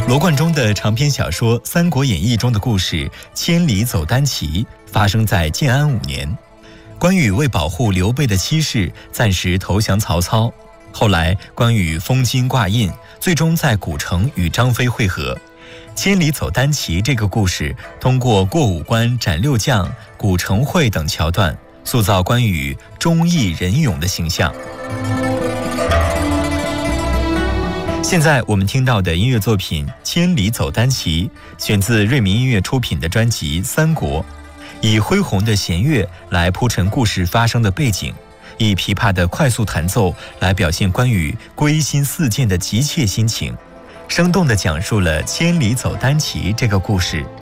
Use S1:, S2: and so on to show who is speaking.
S1: 罗贯中的长篇小说《三国演义》中的故事千里走单骑发生在建安5年，关羽为保护刘备的妻室，暂时投降曹操。后来关羽封金挂印，最终在古城与张飞会合。千里走单骑这个故事通过过五关斩六将、古城会等桥段，塑造关羽忠义仁勇的形象。现在我们听到的音乐作品《千里走单骑》选自瑞鸣音乐出品的专辑《三国》，以恢宏的弦乐来铺陈故事发生的背景，以琵琶的快速弹奏来表现关羽归心似箭的急切心情，生动地讲述了千里走单骑这个故事。